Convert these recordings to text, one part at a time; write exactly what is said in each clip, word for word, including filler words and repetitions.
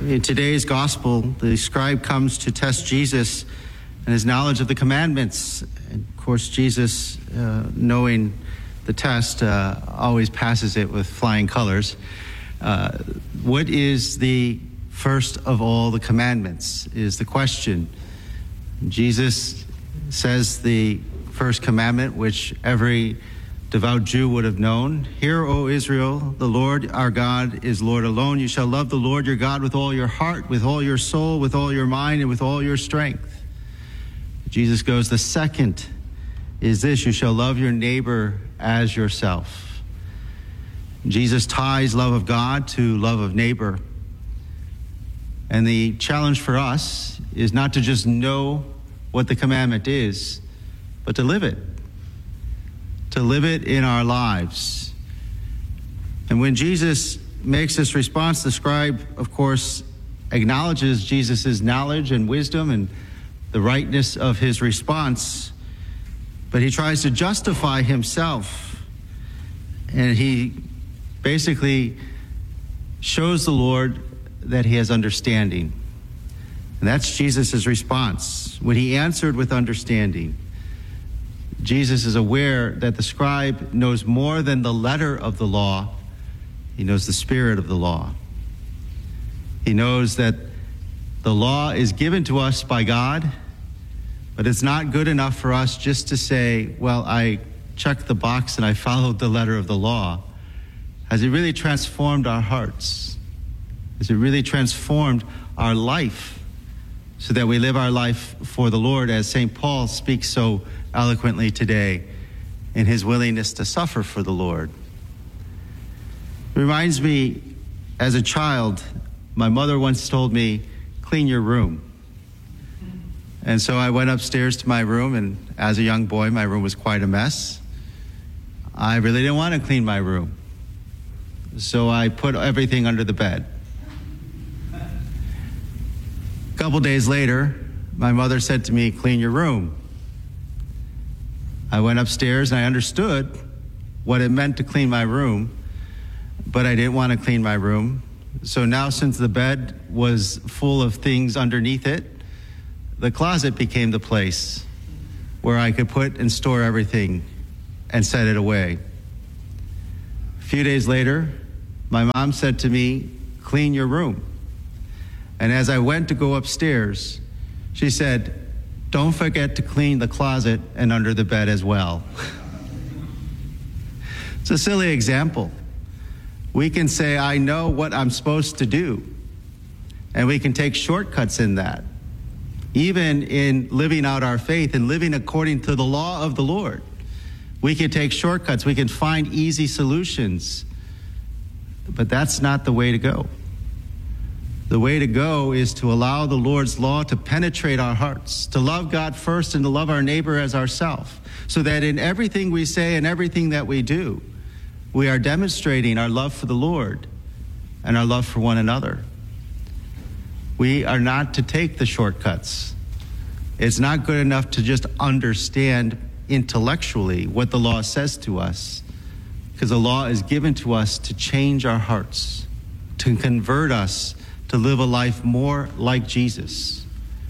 In today's gospel, the scribe comes to test Jesus and his knowledge of the commandments. And of course, Jesus, uh, knowing the test, uh, always passes it with flying colors. Uh, what is the first of all the commandments is the question. Jesus says the first commandment, which every devout Jew would have known. Hear, O Israel, the Lord our God is Lord alone. You shall love the Lord your God with all your heart, with all your soul, with all your mind, and with all your strength. Jesus goes, the second is this, you shall love your neighbor as yourself. Jesus ties love of God to love of neighbor. And the challenge for us is not to just know what the commandment is, but to live it. To live it in our lives. And when Jesus makes this response, the scribe, of course, acknowledges Jesus' knowledge and wisdom and the rightness of his response, but he tries to justify himself. And he basically shows the Lord that he has understanding. And that's Jesus' response. When he answered with understanding, Jesus is aware that the scribe knows more than the letter of the law. He knows the spirit of the law. He knows that the law is given to us by God, but it's not good enough for us just to say, well, I checked the box and I followed the letter of the law. Has it really transformed our hearts? Has it really transformed our life so that we live our life for the Lord, as Saint Paul speaks so eloquently today in his willingness to suffer for the Lord? It reminds me, as a child, my mother once told me, clean your room. And so I went upstairs to my room, and as a young boy, my room was quite a mess. I really didn't want to clean my room. So I put everything under the bed. A couple days later, my mother said to me, clean your room. I went upstairs and I understood what it meant to clean my room, but I didn't want to clean my room. So now, since the bed was full of things underneath it, the closet became the place where I could put and store everything and set it away. A few days later, my mom said to me, clean your room. And as I went to go upstairs, she said, don't forget to clean the closet and under the bed as well. It's a silly example. We can say, I know what I'm supposed to do, and we can take shortcuts in that. Even in living out our faith and living according to the law of the Lord, we can take shortcuts. We can find easy solutions, but that's not the way to go. The way to go is to allow the Lord's law to penetrate our hearts, to love God first and to love our neighbor as ourselves, so that in everything we say and everything that we do, we are demonstrating our love for the Lord and our love for one another. We are not to take the shortcuts. It's not good enough to just understand intellectually what the law says to us, because the law is given to us to change our hearts, to convert us to live a life more like Jesus.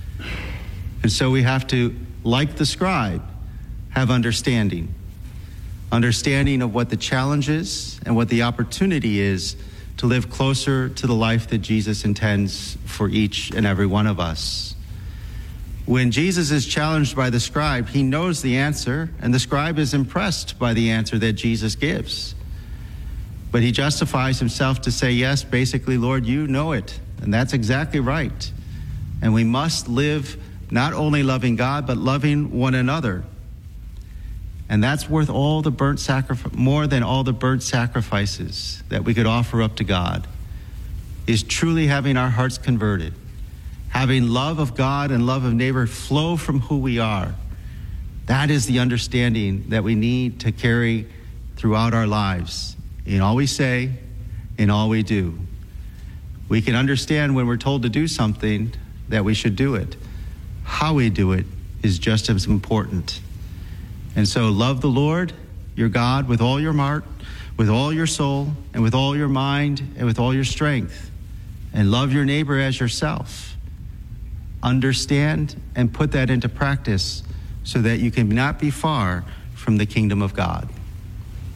And so we have to, like the scribe, have understanding. Understanding of what the challenge is and what the opportunity is to live closer to the life that Jesus intends for each and every one of us. When Jesus is challenged by the scribe, he knows the answer, and the scribe is impressed by the answer that Jesus gives. But he justifies himself to say, yes, basically, Lord, you know it. And that's exactly right. And we must live not only loving God, but loving one another. And that's worth all the burnt sacrifice, more than all the burnt sacrifices that we could offer up to God, is truly having our hearts converted, having love of God and love of neighbor flow from who we are. That is the understanding that we need to carry throughout our lives, in all we say, in all we do. We can understand when we're told to do something that we should do it. How we do it is just as important. And so love the Lord, your God, with all your heart, with all your soul, and with all your mind, and with all your strength. and love your neighbor as yourself. Understand and put that into practice so that you can not be far from the kingdom of God.